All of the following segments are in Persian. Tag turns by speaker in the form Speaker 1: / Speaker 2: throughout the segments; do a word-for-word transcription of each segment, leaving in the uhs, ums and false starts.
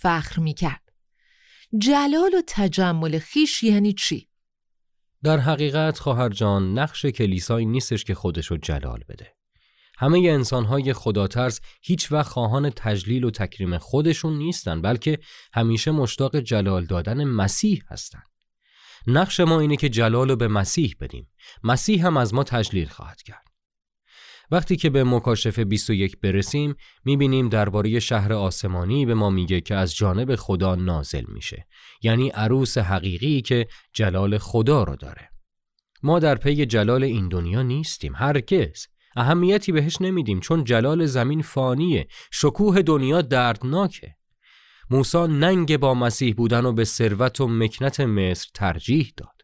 Speaker 1: فخر میکرد. جلال و تجمل خیش یعنی چی؟
Speaker 2: در حقیقت خواهر جان، نقش کلیسایی نیستش که خودشو جلال بده. همه انسان‌های خداترس هیچ وقت خواهان تجلیل و تکریم خودشون نیستن، بلکه همیشه مشتاق جلال دادن مسیح هستن. نقش ما اینه که جلال رو به مسیح بدیم. مسیح هم از ما تجلیل خواهد کرد. وقتی که به مکاشفه بیست و یک برسیم، میبینیم درباره شهر آسمانی به ما میگه که از جانب خدا نازل میشه. یعنی عروس حقیقی که جلال خدا رو داره. ما در پی جلال این دنیا نیستیم، هرگز. اهمیتی بهش نمیدیم، چون جلال زمین فانیه، شکوه دنیا دردناکه. موسی ننگ با مسیح بودن و به ثروت و مکنت مصر ترجیح داد.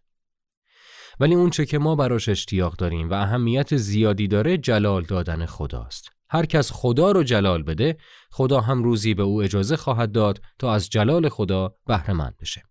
Speaker 2: ولی اون چه که ما براش اشتیاق داریم و اهمیت زیادی داره جلال دادن خداست. هر کس خدا رو جلال بده، خدا هم روزی به او اجازه خواهد داد تا از جلال خدا بهره مند بشه.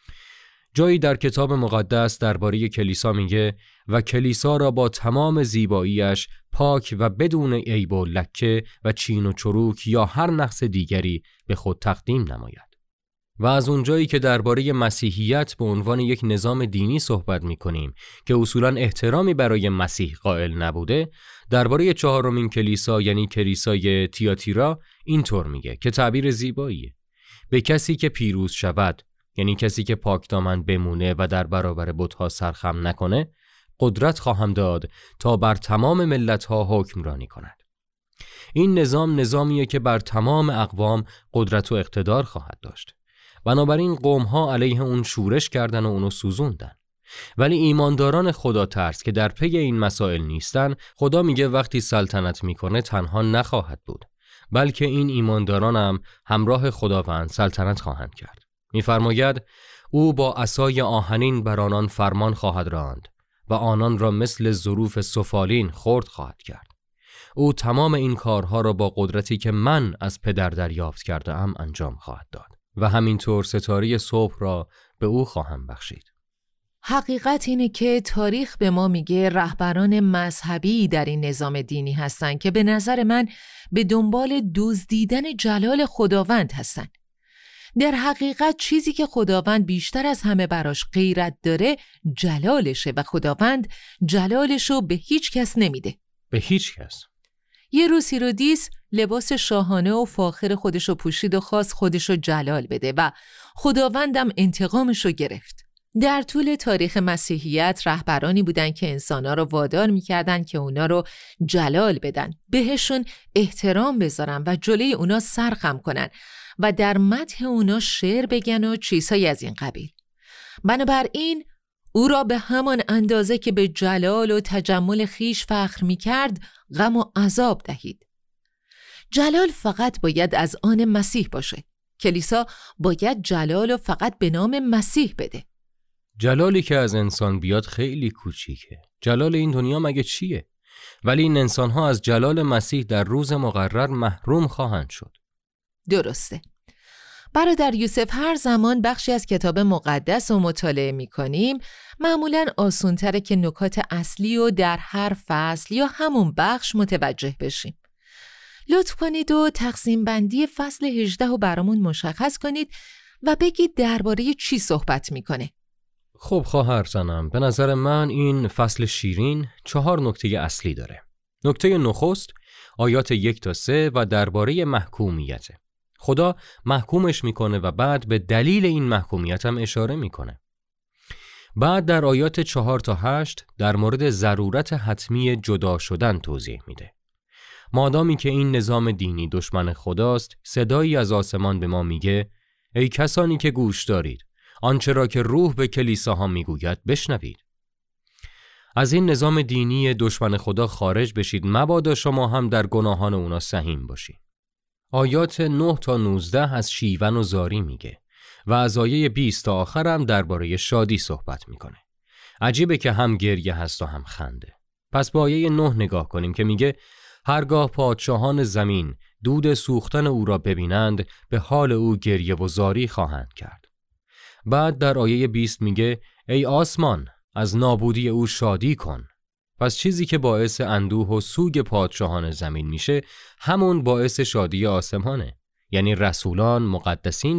Speaker 2: جایی در کتاب مقدس درباره کلیسا میگه و کلیسا را با تمام زیباییش پاک و بدون عیب و لکه و چین و چروک یا هر نقص دیگری به خود تقدیم نماید. و از اونجایی که درباره مسیحیت به عنوان یک نظام دینی صحبت میکنیم که اصولاً احترامی برای مسیح قائل نبوده، درباره چهارمین کلیسا یعنی کلیسای تیاتیرا اینطور میگه که تعبیر زیباییه: به کسی که پیروز شود، یعنی کسی که پاکدامن بمونه و در برابر بت‌ها سرخم نکنه، قدرت خواهم داد تا بر تمام ملت‌ها حکمرانی کند. این نظام نظامیه که بر تمام اقوام قدرت و اقتدار خواهد داشت. بنابراین قوم‌ها علیه اون شورش کردن و اونو سوزوندن. ولی ایمانداران خدا ترس که در پی این مسائل نیستن، خدا میگه وقتی سلطنت میکنه تنها نخواهد بود، بلکه این ایمانداران هم همراه خداوند سلطنت خواهند کرد. میفرماید او با عصای آهنین بر آنان فرمان خواهد راند و آنان را مثل ظروف سفالین خرد خواهد کرد. او تمام این کارها را با قدرتی که من از پدر دریافت کرده ام انجام خواهد داد و همینطور ستاره صبح را به او خواهم بخشید.
Speaker 1: حقیقت اینه که تاریخ به ما میگه رهبران مذهبی در این نظام دینی هستن که به نظر من به دنبال دزدیدن جلال خداوند هستن. در حقیقت چیزی که خداوند بیشتر از همه براش غیرت داره جلالشه و خداوند جلالشو به هیچ کس نمیده.
Speaker 2: به هیچ کس.
Speaker 1: یه روز هیرودیس لباس شاهانه و فاخر خودشو پوشید و خواست خودشو جلال بده و خداوندم انتقامشو گرفت. در طول تاریخ مسیحیت رهبرانی بودن که انسانا رو وادار میکردن که اونا رو جلال بدن، بهشون احترام بذارن و جلوی اونا سر خم کنن و در مدح اونا شعر بگن و چیزهای از این قبیل. بنابراین او را به همان اندازه که به جلال و تجمل خیش فخر میکرد غم و عذاب دهید. جلال فقط باید از آن مسیح باشه. کلیسا باید جلال و فقط به نام مسیح بده.
Speaker 2: جلالی که از انسان بیاد خیلی کوچیکه. جلال این دنیا مگه چیه؟ ولی این انسان‌ها از جلال مسیح در روز مقرر محروم خواهند شد.
Speaker 1: درسته. برادر یوسف، هر زمان بخشی از کتاب مقدس رو مطالعه می‌کنیم، معمولاً آسان‌تره که نکات اصلی رو در هر فصل یا همون بخش متوجه بشیم. لطف کنید و تقسیم بندی فصل هجده رو برامون مشخص کنید و بگید درباره چی صحبت می‌کنه.
Speaker 2: خب خواهر زنم، به نظر من این فصل شیرین چهار نکته اصلی داره. نکته نخست آیات یک تا سه و درباره محکومیته. خدا محکومش میکنه و بعد به دلیل این محکومیت هم اشاره میکنه. بعد در آیات چهار تا هشت در مورد ضرورت حتمی جدا شدن توضیح میده. مادامی که این نظام دینی دشمن خداست، صدایی از آسمان به ما میگه ای کسانی که گوش دارید، آنچه را که روح به کلیساها میگوید بشنوید. از این نظام دینی دشمن خدا خارج بشید، مبادا شما هم در گناهان اونا سهیم باشید. آیات نه تا نوزده از شیون و زاری میگه و از آیه بیست تا آخر هم درباره شادی صحبت میکنه. عجیبه که هم گریه هست و هم خنده. پس با آیه نه نگاه کنیم که میگه هرگاه پادشاهان زمین دود سوختن او را ببینند، به حال او گریه و زاری خواهند کرد. بعد در آیه بیست میگه ای آسمان، از نابودی او شادی کن. پس چیزی که باعث اندوه و سوگ پادشاهان زمین میشه، همون باعث شادی آسمانه. یعنی رسولان، مقدسین